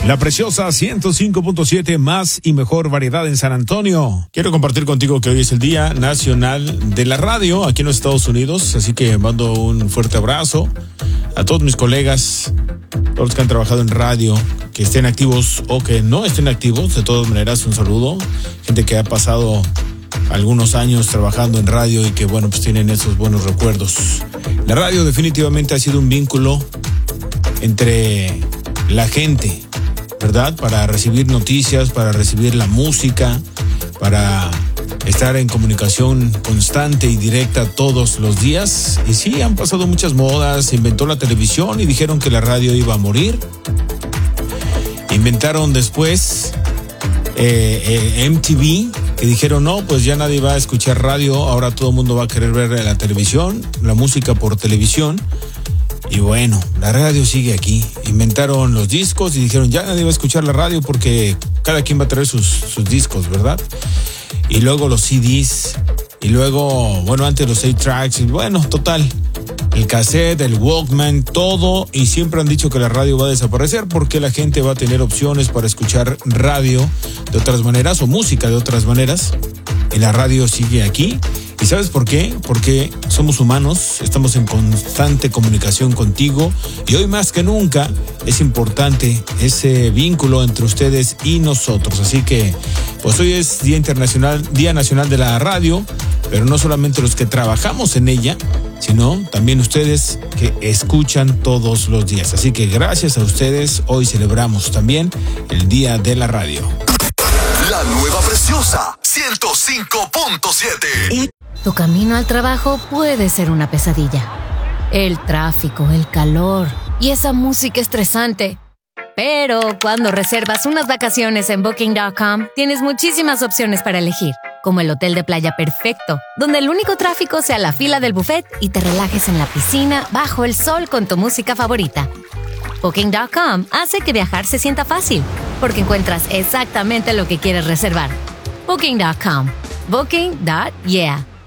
La preciosa 105.7, más y mejor variedad en San Antonio. Quiero compartir contigo que hoy es el Día Nacional de la Radio aquí en los Estados Unidos, así que mando un fuerte abrazo a todos mis colegas, todos los que han trabajado en radio, que estén activos o que no estén activos. De todas maneras, un saludo. Gente que ha pasado algunos años trabajando en radio y que, bueno, pues tienen esos buenos recuerdos. La radio definitivamente ha sido un vínculo entre la gente, ¿verdad? Para recibir noticias, para recibir la música, para estar en comunicación constante y directa todos los días. Y sí, han pasado muchas modas. Se inventó la televisión y dijeron que la radio iba a morir. Inventaron después MTV, que dijeron no, pues ya nadie va a escuchar radio, ahora todo el mundo va a querer ver la televisión, la música por televisión. Y bueno, la radio sigue aquí. Inventaron los discos y dijeron ya nadie va a escuchar la radio porque cada quien va a traer sus discos, ¿verdad? Y luego los CDs, y luego, bueno, antes los 8 tracks, y bueno, total, el cassette, el Walkman, todo, y siempre han dicho que la radio va a desaparecer porque la gente va a tener opciones para escuchar radio de otras maneras o música de otras maneras. Y la radio sigue aquí. ¿Y sabes por qué? Porque somos humanos, estamos en constante comunicación contigo y hoy más que nunca es importante ese vínculo entre ustedes y nosotros. Así que, pues hoy es Día Nacional de la Radio, pero no solamente los que trabajamos en ella, sino también ustedes que escuchan todos los días. Así que gracias a ustedes, hoy celebramos también el Día de la Radio. La nueva preciosa 105.7. Tu camino al trabajo puede ser una pesadilla. El tráfico, el calor y esa música estresante. Pero cuando reservas unas vacaciones en Booking.com, tienes muchísimas opciones para elegir, como el hotel de playa perfecto, donde el único tráfico sea la fila del buffet y te relajes en la piscina bajo el sol con tu música favorita. Booking.com hace que viajar se sienta fácil, porque encuentras exactamente lo que quieres reservar. Booking.com. Booking.yeah.